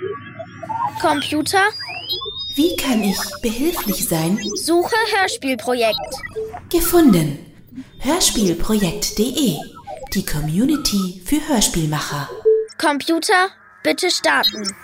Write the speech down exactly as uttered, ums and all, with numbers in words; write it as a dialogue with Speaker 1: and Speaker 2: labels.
Speaker 1: Computer,
Speaker 2: Wie kann ich behilflich sein?
Speaker 1: suche Hörspielprojekt.
Speaker 2: Gefunden. Hörspielprojekt punkt de. Die Community für Hörspielmacher.
Speaker 1: Computer, bitte starten.